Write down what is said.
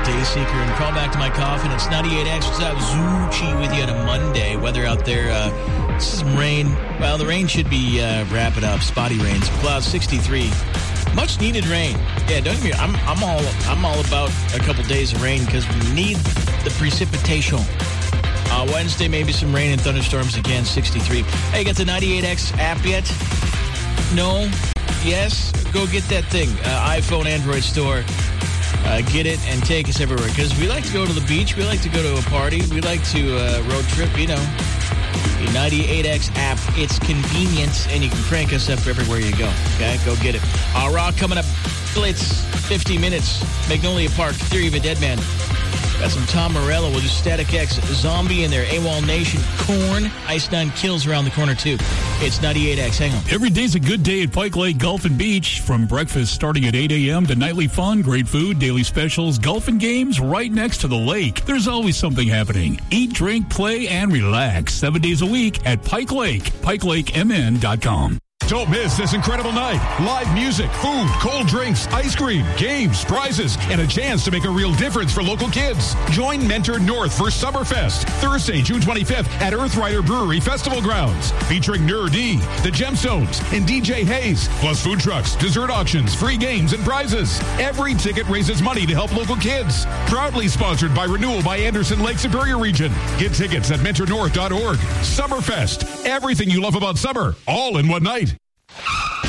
Dayseeker, and crawl back to my coffin. It's 98X. What's up? Zucci with you on a Monday. Weather out there, this is some rain. Well, the rain should be wrapping up. Spotty rains. Clouds 63. Much needed rain. Yeah, don't get me. I'm all about a couple days of rain because we need the precipitation. Wednesday, maybe some rain and thunderstorms again. 63. Hey, you got the 98X app yet? No? Yes? Go get that thing. iPhone, Android store. Get it and take us everywhere. Because we like to go to the beach. We like to go to a party. We like to road trip, you know. The 98X app. It's convenient, and you can crank us up everywhere you go. Okay? Go get it. Raw coming up. Blitz. 50 minutes. Magnolia Park. Theory of a Dead Man. Got some Tom Morello. We'll do Static X, Zombie in there, AWOL Nation, Korn, Ice Nine Kills around the corner, too. It's 98X. Hang on. Every day's a good day at Pike Lake Golf and Beach. From breakfast starting at 8 a.m. to nightly fun, great food, daily specials, golf and games right next to the lake. There's always something happening. Eat, drink, play, and relax 7 days a week at Pike Lake, PikeLakeMN.com. Don't miss this incredible night. Live music, food, cold drinks, ice cream, games, prizes, and a chance to make a real difference for local kids. Join Mentor North for Summerfest, Thursday, June 25th at Earthrider Brewery Festival Grounds. Featuring Nur D, The Gemstones, and DJ Hayes. Plus food trucks, dessert auctions, free games, and prizes. Every ticket raises money to help local kids. Proudly sponsored by Renewal by Anderson Lake Superior Region. Get tickets at mentornorth.org. Summerfest. Everything you love about summer, all in one night.